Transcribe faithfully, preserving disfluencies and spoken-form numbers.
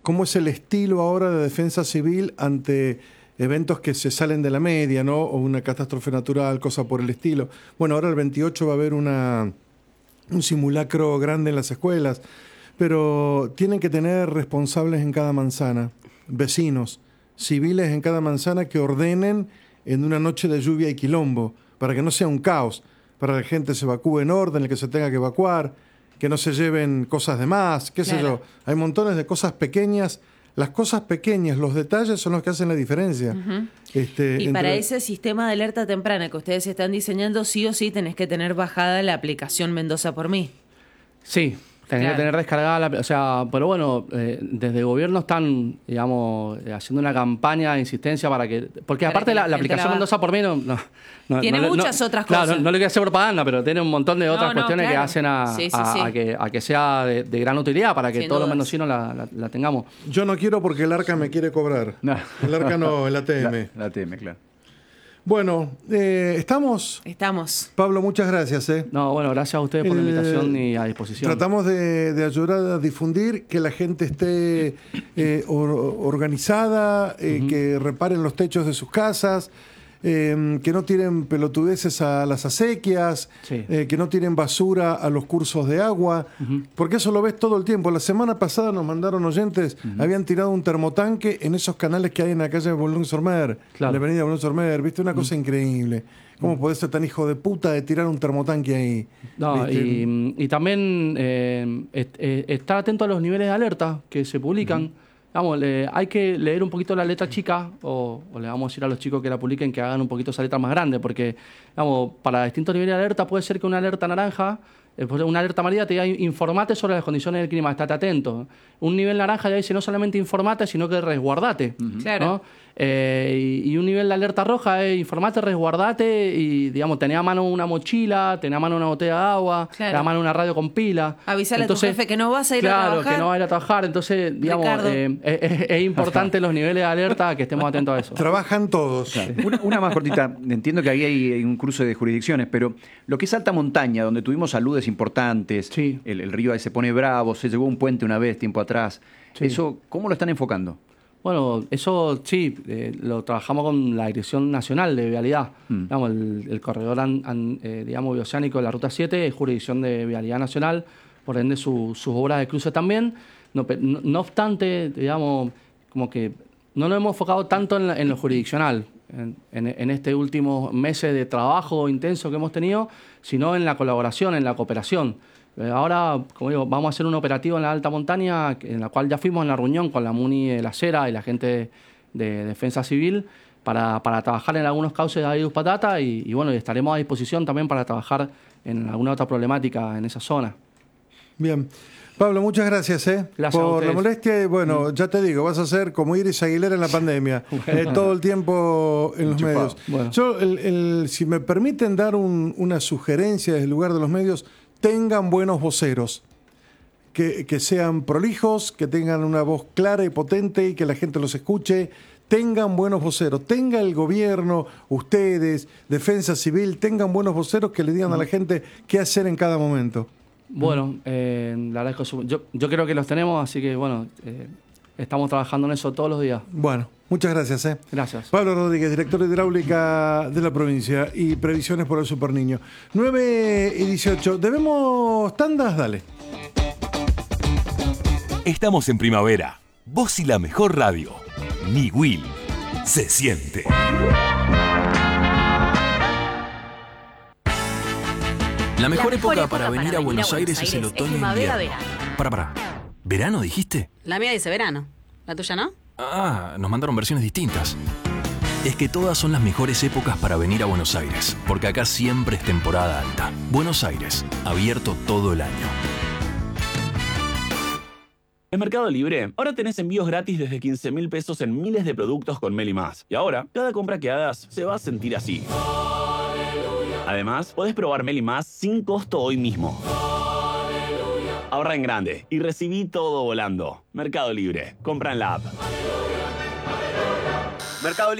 cómo es el estilo ahora de defensa civil ante eventos que se salen de la media, ¿no? O una catástrofe natural, cosa por el estilo. Bueno, ahora el veintiocho va a haber una, un simulacro grande en las escuelas, pero tienen que tener responsables en cada manzana, vecinos, civiles en cada manzana que ordenen en una noche de lluvia y quilombo, para que no sea un caos, para que la gente se evacúe en orden, el que se tenga que evacuar, que no se lleven cosas de más, qué sé Claro. yo. Hay montones de cosas pequeñas. Las cosas pequeñas, los detalles son los que hacen la diferencia. Uh-huh. este, Y entre... para ese sistema de alerta temprana que ustedes están diseñando, sí o sí tenés que tener bajada la aplicación Mendoza por mí. Sí, tenés Claro. que tener descargada la... O sea, pero bueno, eh, desde el gobierno están, digamos, eh, haciendo una campaña de insistencia para que... Porque Para aparte que la la, la gente aplicación la Mendoza por mí no... no, no Tiene no, muchas no, otras claro, cosas. No, no le quiero hacer propaganda, pero tiene un montón de otras No, no, cuestiones claro. que hacen a, Sí, sí, a, sí. a que, a que sea de, de gran utilidad para que Sin todos los dudas. mendocinos la, la, la tengamos. Yo no quiero porque el ARCA me quiere cobrar. No. El ARCA no, el A T M. La, la A T M, claro. Bueno, eh, ¿estamos? Estamos. Pablo, muchas gracias. ¿eh? No, bueno, gracias a ustedes por la El- invitación y a disposición. Tratamos de, de ayudar a difundir, que la gente esté eh, or- organizada, eh, Ujú. que reparen los techos de sus casas, eh, que no tiren pelotudeces a las acequias, Sí. eh, que no tiren basura a los cursos de agua, Ujú. porque eso lo ves todo el tiempo. La semana pasada nos mandaron oyentes, habían tirado un termotanque en esos canales que hay en la calle Boulogne-sur-Mer, Claro. en la avenida Boulogne-sur-Mer. ¿Viste? Una cosa increíble. ¿Cómo podés ser tan hijo de puta de tirar un termotanque ahí? No, ¿Viste? y, y también eh, est- eh, estar atento a los niveles de alerta que se publican. Vamos, le- hay que leer un poquito la letra chica, o, o le vamos a decir a los chicos que la publiquen que hagan un poquito esa letra más grande, porque, vamos, para distintos niveles de alerta puede ser que una alerta naranja, eh, pues una alerta amarilla te diga informate sobre las condiciones del clima, estate atento. Un nivel naranja ya dice no solamente informate, sino que resguardate. Claro. ¿no? Eh, y, y un nivel de alerta roja es informate, resguardate y, digamos, tener a mano una mochila, tener a mano una botella de agua, Claro. tener a mano una radio con pila. Avisale a tu jefe que no vas a ir a claro, trabajar. Claro, que no va a ir a trabajar. Entonces, digamos, Ricardo. eh, es, es- es importante los niveles de alerta, que estemos atentos a eso. Trabajan todos. Una, una más cortita. Entiendo que ahí hay, hay un cruce de jurisdicciones, pero lo que es alta montaña, donde tuvimos saludes importantes, Sí. el, el río ahí se pone bravo, se llevó un puente una vez, tiempo atrás. Sí. Eso, ¿cómo lo están enfocando? Bueno, eso sí, eh, lo trabajamos con la Dirección Nacional de Vialidad. Mm. Digamos, el, el corredor an- an- eh, digamos, bioceánico de la Ruta siete es jurisdicción de Vialidad Nacional, por ende su- sus obras de cruce también. No, pe- no, no obstante, digamos, como que no nos hemos enfocado tanto en, la- en lo jurisdiccional, en, en, en este último meses de trabajo intenso que hemos tenido, sino en la colaboración, en la cooperación. Eh, Ahora, como digo, vamos a hacer un operativo en la alta montaña, en la cual ya fuimos en la reunión con la MUNI de la Cera y la gente de Defensa Civil para, para trabajar en algunos cauces de Aidus Patata y, y bueno, y estaremos a disposición también para trabajar en alguna otra problemática en esa zona. Bien. Pablo, muchas gracias ¿eh? Gracias a por la ustedes. molestia. Y bueno, ya te digo, vas a ser como Iris Aguilera en la pandemia, eh, todo el tiempo en los Enchufado. medios. Bueno. Yo, el- el- si me permiten dar un- una sugerencia desde el lugar de los medios, tengan buenos voceros. Que, que sean prolijos, que tengan una voz clara y potente y que la gente los escuche. Tengan buenos voceros. Tenga el gobierno, ustedes, Defensa Civil, tengan buenos voceros que le digan a la gente qué hacer en cada momento. Bueno, eh, la verdad es que su- yo, yo creo que los tenemos, así que bueno, eh, estamos trabajando en eso todos los días. Bueno, muchas gracias. ¿eh? Gracias. Pablo Rodríguez, director de hidráulica de la provincia y previsiones por el Superniño. nueve y dieciocho. ¿Debemos tandas? Dale. Estamos en primavera. Vos y la mejor radio. Ni Will. Se siente. La mejor época para venir a Buenos Aires es el otoño e primavera, invierno. verano. Para, para. ¿Verano dijiste? La mía dice verano. ¿La tuya no? Ah, nos mandaron versiones distintas. Es que todas son las mejores épocas para venir a Buenos Aires, porque acá siempre es temporada alta. Buenos Aires, abierto todo el año. En Mercado Libre, ahora tenés envíos gratis desde quince mil pesos en miles de productos con Meli Más. Y ahora, cada compra que hagas se va a sentir así. Además, podés probar Meli Más sin costo hoy mismo. Ahorra en grande y recibí todo volando. Mercado Libre. Compra en la app. Mercado Libre.